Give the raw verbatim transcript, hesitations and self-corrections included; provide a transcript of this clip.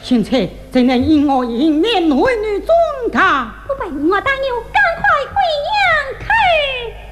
现在怎能因我迎面男女尊他？ 不陪我大牛赶快回娘去。